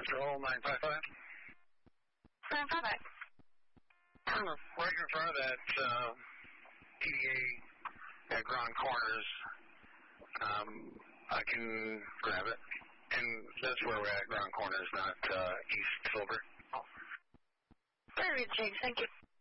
Control 955. 955. Right in front of that PDA at Grand Corners. I can grab it. And that's where we're at, Grand Corners, not East Silver. Very good, James. Thank you.